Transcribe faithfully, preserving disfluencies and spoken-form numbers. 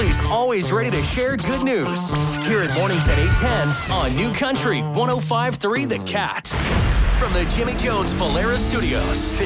Jimmy's always ready to share good news. Hear it mornings at eight ten on New Country one oh five point three The Cat. From the Jimmy Jones Polaris Studios,